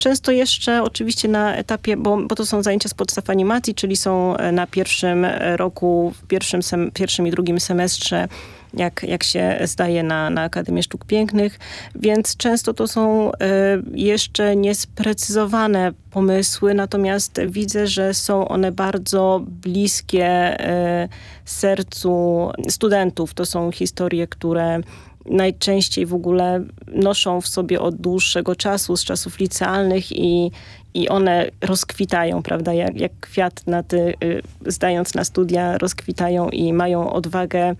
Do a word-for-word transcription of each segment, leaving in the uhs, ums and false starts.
Często jeszcze oczywiście na etapie, bo, bo to są zajęcia z podstaw animacji, czyli są na pierwszym roku, w pierwszym, sem, pierwszym i drugim semestrze, jak, jak się zdaje na, na Akademię Sztuk Pięknych, więc często to są y, jeszcze niesprecyzowane pomysły, natomiast widzę, że są one bardzo bliskie y, sercu studentów. To są historie, które najczęściej w ogóle noszą w sobie od dłuższego czasu, z czasów licealnych i, i one rozkwitają, prawda, jak, jak kwiat na ty, y, zdając na studia, rozkwitają i mają odwagę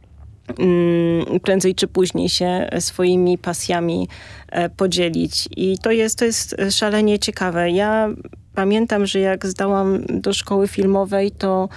mm, prędzej czy później się swoimi pasjami e, podzielić. I to jest, to jest szalenie ciekawe. Ja pamiętam, że jak zdałam do szkoły filmowej, to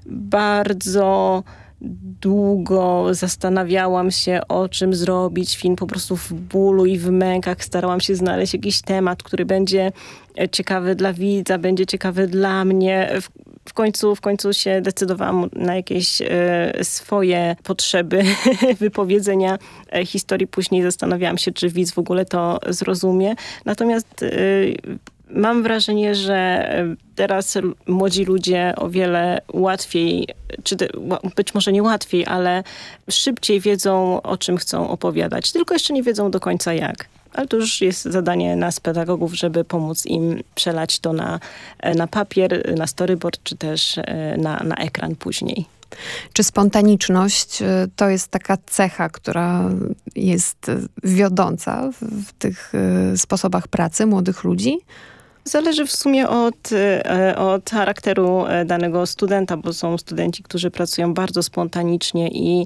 bardzo długo zastanawiałam się, o czym zrobić film, po prostu w bólu i w mękach. Starałam się znaleźć jakiś temat, który będzie ciekawy dla widza, będzie ciekawy dla mnie. W, w końcu, w końcu się decydowałam na jakieś e, swoje potrzeby wypowiedzenia e, historii. Później zastanawiałam się, czy widz w ogóle to zrozumie. Natomiast e, mam wrażenie, że teraz młodzi ludzie o wiele łatwiej, czy te, być może nie łatwiej, ale szybciej wiedzą, o czym chcą opowiadać. Tylko jeszcze nie wiedzą do końca jak. Ale to już jest zadanie nas, pedagogów, żeby pomóc im przelać to na, na papier, na storyboard, czy też na, na ekran później. Czy spontaniczność to jest taka cecha, która jest wiodąca w tych sposobach pracy młodych ludzi? Zależy w sumie od, od charakteru danego studenta, bo są studenci, którzy pracują bardzo spontanicznie i,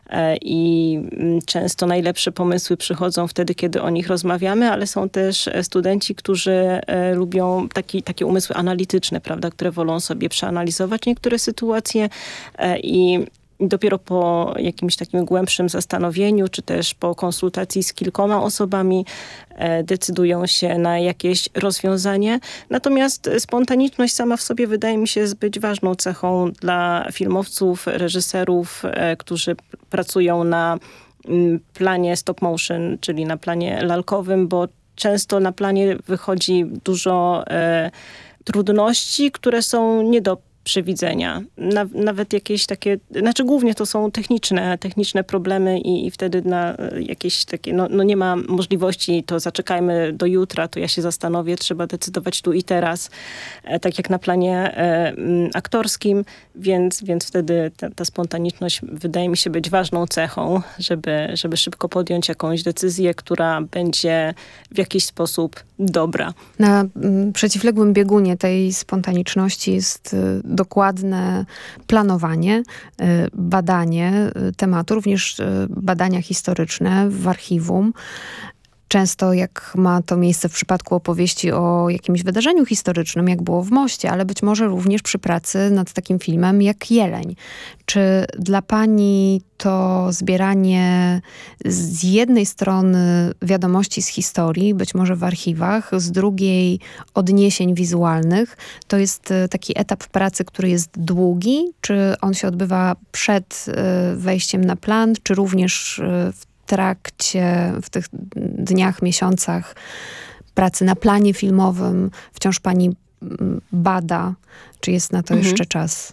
i często najlepsze pomysły przychodzą wtedy, kiedy o nich rozmawiamy, ale są też studenci, którzy lubią taki, takie umysły analityczne, prawda, które wolą sobie przeanalizować niektóre sytuacje i dopiero po jakimś takim głębszym zastanowieniu, czy też po konsultacji z kilkoma osobami e, decydują się na jakieś rozwiązanie. Natomiast spontaniczność sama w sobie wydaje mi się być ważną cechą dla filmowców, reżyserów, e, którzy pracują na m, planie stop motion, czyli na planie lalkowym, bo często na planie wychodzi dużo e, trudności, które są nie do przewidzenia. Na, nawet jakieś takie, znaczy głównie to są techniczne, techniczne problemy i, i wtedy na jakieś takie, no, no nie ma możliwości, to zaczekajmy do jutra, to ja się zastanowię, trzeba decydować tu i teraz, e, tak jak na planie e, aktorskim, więc, więc wtedy ta, ta spontaniczność wydaje mi się być ważną cechą, żeby, żeby szybko podjąć jakąś decyzję, która będzie w jakiś sposób dobra. Na m, przeciwległym biegunie tej spontaniczności jest y, dokładne planowanie, y, badanie y, tematu, również y, badania historyczne w archiwum. Często jak ma to miejsce w przypadku opowieści o jakimś wydarzeniu historycznym, jak było w Moście, ale być może również przy pracy nad takim filmem jak Jeleń. Czy dla pani to zbieranie z jednej strony wiadomości z historii, być może w archiwach, z drugiej odniesień wizualnych, to jest taki etap pracy, który jest długi? Czy on się odbywa przed wejściem na plan, czy również w trakcie, w tych dniach, miesiącach pracy na planie filmowym wciąż pani bada, czy jest na to mhm. jeszcze czas?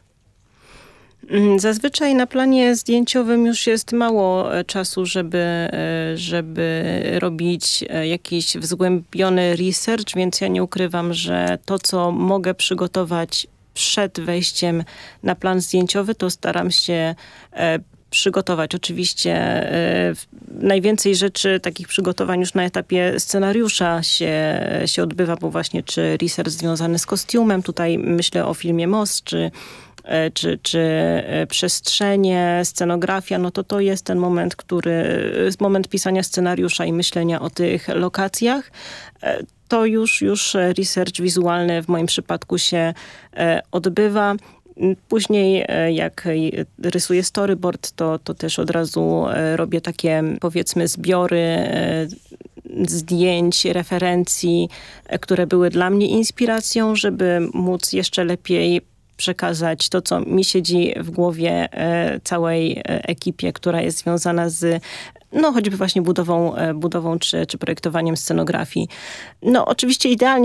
Zazwyczaj na planie zdjęciowym już jest mało czasu, żeby, żeby robić jakiś wzgłębiony research, więc ja nie ukrywam, że to, co mogę przygotować przed wejściem na plan zdjęciowy, to staram się przygotować. Oczywiście y, najwięcej rzeczy, takich przygotowań już na etapie scenariusza się, się odbywa, bo właśnie czy research związany z kostiumem, tutaj myślę o filmie Most, czy, y, czy, czy y, przestrzenie, scenografia, no to to jest ten moment, który, moment pisania scenariusza i myślenia o tych lokacjach. Y, to już, już research wizualny w moim przypadku się y, odbywa. Później jak rysuję storyboard, to, to też od razu robię takie, powiedzmy, zbiory zdjęć, referencji, które były dla mnie inspiracją, żeby móc jeszcze lepiej przekazać to, co mi siedzi w głowie całej ekipie, która jest związana z no choćby właśnie budową, budową czy, czy projektowaniem scenografii. No oczywiście idealnie